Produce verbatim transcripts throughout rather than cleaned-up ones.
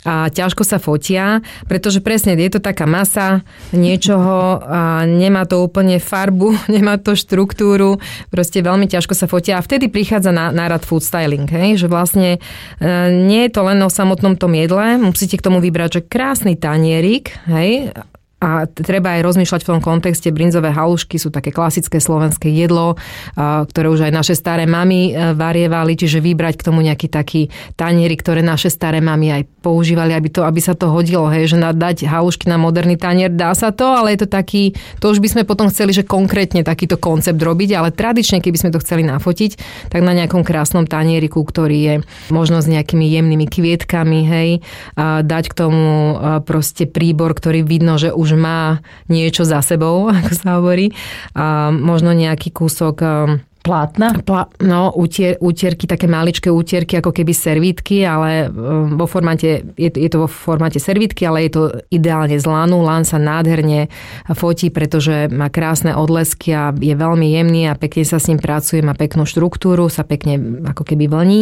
a ťažko sa fotia, pretože presne je to taká masa niečoho a nemá to úplne farbu, nemá to štruktúru, proste veľmi ťažko sa fotia a vtedy prichádza na, na rad food styling, hej? Že vlastne e, nie je to len o samotnom tom jedle, musíte k tomu vybrať, že krásny tanierik, hej? A treba aj rozmýšľať v tom kontexte. Brinzové halušky sú také klasické slovenské jedlo, ktoré už aj naše staré mamy varievali, čiže vybrať k tomu nejaký taký tanierik, ktoré naše staré mamy aj používali, aby, to, aby sa to hodilo, hej, že dať halušky na moderný tanier, dá sa to, ale je to taký, to už by sme potom chceli, že konkrétne takýto koncept robiť, ale tradične, keby sme to chceli nafotiť, tak na nejakom krásnom tanieriku, ktorý je možno s nejakými jemnými kvietkami, hej, dať k tomu proste príbor, ktorý vidno, že už má niečo za sebou, ako sa hovorí. A možno nejaký kúsok plátna? Plá, no, utier, utierky, také maličké utierky, ako keby servítky, ale vo formáte, je, je to vo formáte servítky, ale je to ideálne z lanu. Lan sa nádherne fotí, pretože má krásne odlesky a je veľmi jemný a pekne sa s ním pracuje, má peknú štruktúru, sa pekne ako keby vlní.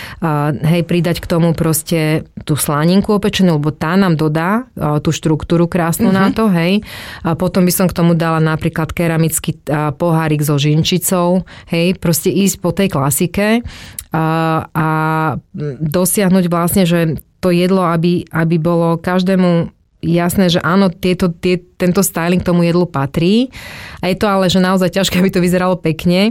A, hej, pridať k tomu proste tú sláninku opečenú, lebo tá nám dodá tú štruktúru krásnu mm-hmm. na to, hej. A potom by som k tomu dala napríklad keramický pohárik so žinčicou. Hej, proste ísť po tej klasike a, a dosiahnuť vlastne, že to jedlo, aby, aby bolo každému jasné, že áno, tieto, tie, tento styling tomu jedlu patrí. A je to ale, že naozaj ťažké, aby to vyzeralo pekne.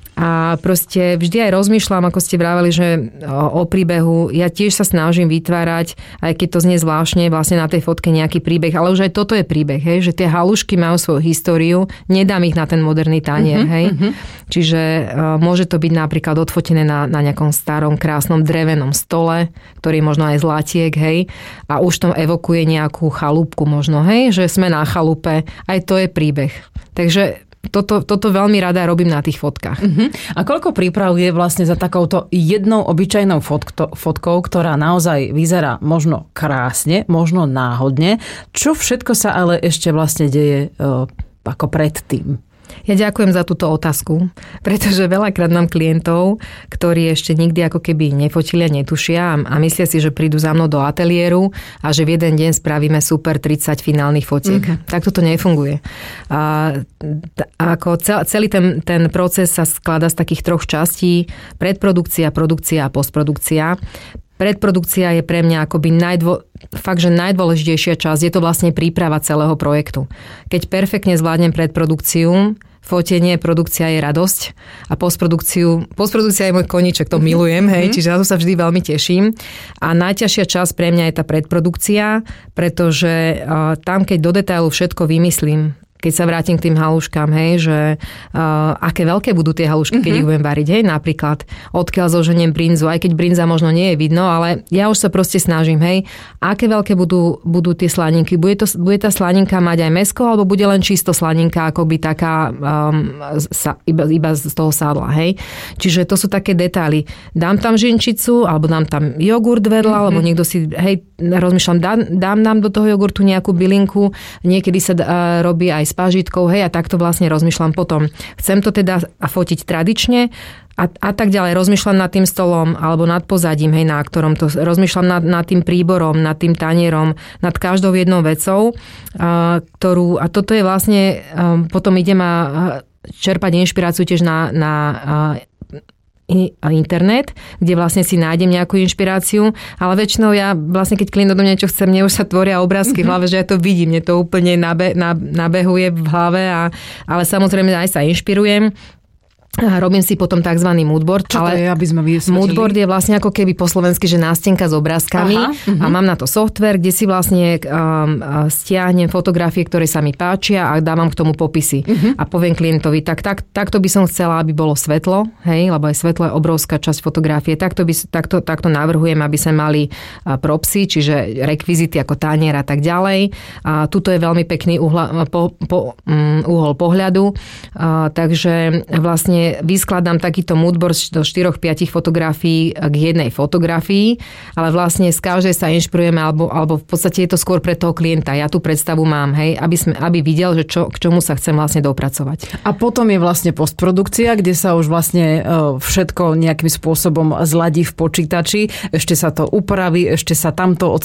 A proste vždy aj rozmýšľam, ako ste vraveli, že o, o príbehu. Ja tiež sa snažím vytvárať, aj keď to znie zvláštne, vlastne na tej fotke nejaký príbeh. Ale už aj toto je príbeh, hej, že tie halušky majú svoju históriu. Nedám ich na ten moderný tanier, uh-huh, hej. Uh-huh. Čiže uh, môže to byť napríklad odfotené na, na nejakom starom, krásnom drevenom stole, ktorý je možno aj zlatiek, hej. A už to evokuje nejakú chalúbku možno, hej, že sme na chalupe. Aj to je príbeh. Takže Toto, toto veľmi rada robím na tých fotkách. Uh-huh. A koľko príprav je vlastne za takouto jednou obyčajnou fotko, fotkou, ktorá naozaj vyzerá možno krásne, možno náhodne. Čo všetko sa ale ešte vlastne deje uh, ako predtým? Ja ďakujem za túto otázku, pretože veľakrát mám klientov, ktorí ešte nikdy ako keby nefotili a netušia a myslia si, že prídu za mnou do ateliéru a že v jeden deň spravíme super tridsať finálnych fotiek. Mm-hmm. Tak toto nefunguje. A, ako celý ten, ten proces sa skladá z takých troch častí: predprodukcia, produkcia a postprodukcia. Predprodukcia je pre mňa akoby najdvo, fakt, že najdôležitejšia časť. Je to vlastne príprava celého projektu. Keď perfektne zvládnem predprodukciu, fotenie, produkcia je radosť a postprodukciu, postprodukcia je môj koníček, to milujem, hej, čiže na to sa vždy veľmi teším. A najťažšia časť pre mňa je tá predprodukcia, pretože uh, tam, keď do detailu všetko vymyslím, keď sa vrátim k tým haluškám, hej, že uh, aké veľké budú tie halušky, keď mm-hmm. ich budem variť, hej, napríklad odkiaľ zoženiem brinzu, aj keď brinza možno nie je vidno, ale ja už sa proste snažím, hej, aké veľké budú, budú tie slaninky, bude, to, bude tá slaninka mať aj mäsko, alebo bude len čisto slaninka, akoby taká um, sa, iba, iba z toho sádla, hej. Čiže to sú také detaily. Dám tam žinčicu, alebo dám tam jogurt vedľa, mm-hmm. alebo niekto si, hej, rozmýšľam, dám, dám nám do toho jogurtu nejakú bylinku, niekedy sa uh, robí aj s pážitkou, hej, a takto vlastne rozmýšľam potom. Chcem to teda fotiť tradične a, a tak ďalej. Rozmýšľam nad tým stolom alebo nad pozadím, hej, na ktorom to rozmýšľam nad, nad tým príborom, nad tým tanierom, nad každou jednou vecou, uh, ktorú, a toto je vlastne, um, potom idem a čerpať inšpiráciu tiež na, na uh, internet, kde vlastne si nájdem nejakú inšpiráciu, ale väčšinou ja vlastne, keď klient do mňa niečo chce, mne už sa tvoria obrázky mm-hmm. v hlave, že ja to vidím, mne to úplne nabe, nabehuje v hlave, a, ale samozrejme aj sa inšpirujem. Robím si potom tzv. Moodboard. Čo to je, aby sme vysvetlili? Moodboard je vlastne ako keby po slovensky, že nástenka s obrázkami. Aha, uh-huh. A mám na to software, kde si vlastne um, stiahnem fotografie, ktoré sa mi páčia a dávam k tomu popisy. Uh-huh. A poviem klientovi, tak, tak takto by som chcela, aby bolo svetlo, hej, lebo aj svetlo je obrovská časť fotografie. Takto, by, takto, takto navrhujem, aby sme mali propsy, čiže rekvizity ako tanier a tak ďalej. A tuto je veľmi pekný uhla, po, po, um, uhol pohľadu. A, takže vlastne vyskladám takýto moodboard do štyri päť fotografií k jednej fotografii, ale vlastne z každej sa inšpirujeme, alebo, alebo v podstate je to skôr pre toho klienta. Ja tú predstavu mám, hej, aby, sme, aby videl, že čo, k čomu sa chcem vlastne dopracovať. A potom je vlastne postprodukcia, kde sa už vlastne všetko nejakým spôsobom zladí v počítači, ešte sa to upraví, ešte sa tamto